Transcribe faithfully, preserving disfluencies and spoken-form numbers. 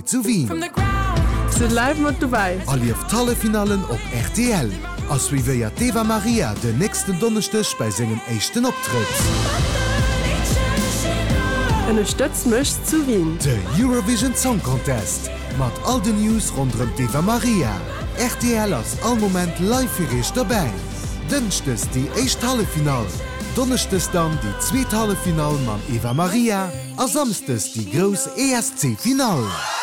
zu Wien. Zu live mat dabei. Allief talle Finalen op R T L. Ass wie wéiier Eva Maria de nächsten Donnerstech bei segem échten Optritt. Unterstützt mich zu Wien. De Eurovision Song Contest. Mat all de News rondrem Eva Maria. R T L ass all moment live-isch dabei. Dënchtes die éicht Hallefinal. Donnerchtes dann die zweet Hallefinal mam Eva Maria. A samstes die Gros E S C-Final.